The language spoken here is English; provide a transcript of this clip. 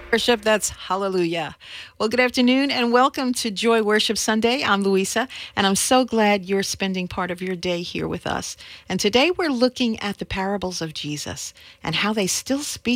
Worship, that's hallelujah. Well, good afternoon and welcome to Joy Worship Sunday. I'm Louisa, and I'm so glad you're spending part of your day here with us. And today we're looking at the parables of Jesus and how they still speak